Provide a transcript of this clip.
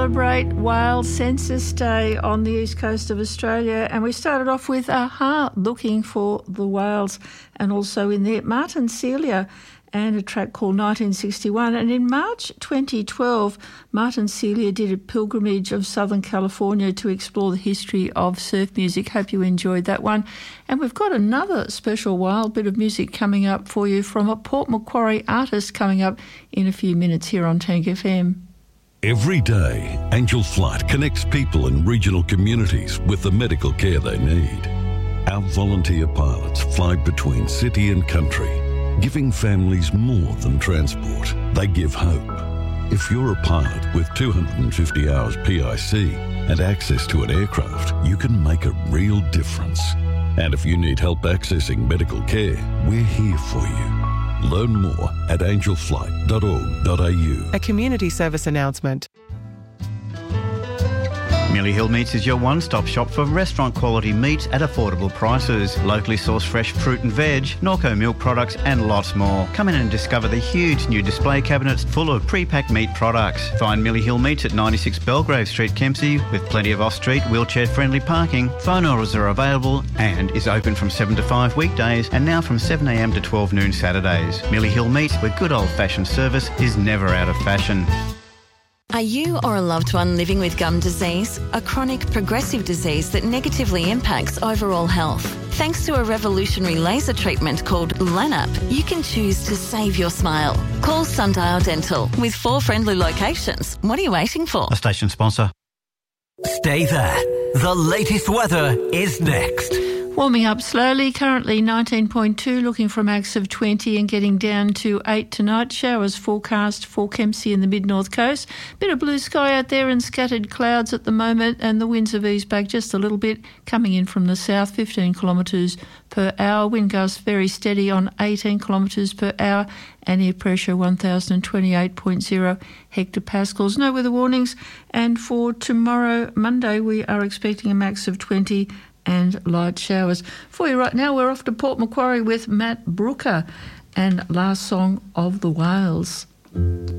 Celebrate Whale Census Day on the east coast of Australia, and we started off with Aha looking for the whales, and also in there Martin Celia and a track called 1961. And in March 2012, Martin Celia did a pilgrimage of Southern California to explore the history of surf music. Hope you enjoyed that one. And we've got another special wild bit of music coming up for you from a Port Macquarie artist coming up in a few minutes here on Tank FM. Every day, Angel Flight connects people in regional communities with the medical care they need. Our volunteer pilots fly between city and country, giving families more than transport. They give hope. If you're a pilot with 250 hours PIC and access to an aircraft, you can make a real difference. And if you need help accessing medical care, we're here for you. Learn more at angelflight.org.au. A community service announcement. Millie Hill Meats is your one-stop shop for restaurant-quality meats at affordable prices. Locally sourced fresh fruit and veg, Norco milk products and lots more. Come in and discover the huge new display cabinets full of pre-packed meat products. Find Millie Hill Meats at 96 Belgrave Street, Kempsey, with plenty of off-street, wheelchair-friendly parking. Phone orders are available and is open from 7 to 5 weekdays and now from 7am to 12 noon Saturdays. Millie Hill Meats, where good old-fashioned service is never out of fashion. Are you or a loved one living with gum disease, a chronic progressive disease that negatively impacts overall health? Thanks to a revolutionary laser treatment called LANAP, you can choose to save your smile. Call Sundial Dental with 4 friendly locations. What are you waiting for? A station sponsor. Stay there. The latest weather is next. Warming up slowly, currently 19.2, looking for a max of 20 and getting down to 8 tonight. Showers forecast for Kempsey and the mid-north coast. Bit of blue sky out there and scattered clouds at the moment, and the winds have eased back just a little bit, coming in from the south, 15 kilometres per hour. Wind gusts very steady on 18 kilometres per hour, and air pressure 1028.0 hectopascals. No weather warnings, and for tomorrow, Monday, we are expecting a max of 20 and light showers. For you right now, we're off to Port Macquarie with Matt Brooker and Last Song of the Whales.